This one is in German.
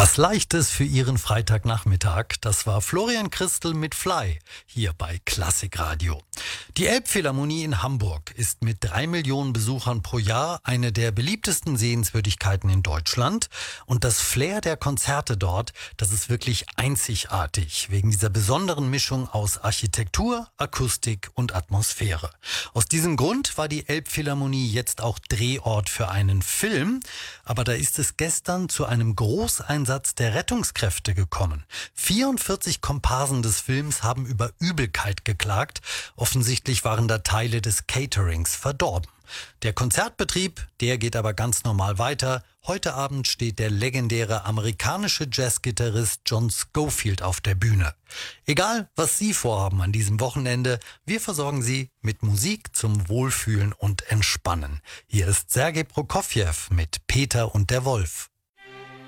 Was Leichtes für Ihren Freitagnachmittag, das war Florian Christel mit Fly, hier bei Klassikradio. Die Elbphilharmonie in Hamburg ist mit 3 Millionen Besuchern pro Jahr eine der beliebtesten Sehenswürdigkeiten in Deutschland. Und das Flair der Konzerte dort, das ist wirklich einzigartig, wegen dieser besonderen Mischung aus Architektur, Akustik und Atmosphäre. Aus diesem Grund war die Elbphilharmonie jetzt auch Drehort für einen Film, aber da ist es gestern zu einem Großeinsatz der Rettungskräfte gekommen. 44 Komparsen des Films haben über Übelkeit geklagt. Offensichtlich waren da Teile des Caterings verdorben. Der Konzertbetrieb, der geht aber ganz normal weiter. Heute Abend steht der legendäre amerikanische Jazzgitarrist John Scofield auf der Bühne. Egal, was Sie vorhaben an diesem Wochenende, wir versorgen Sie mit Musik zum Wohlfühlen und Entspannen. Hier ist Sergei Prokofjew mit Peter und der Wolf.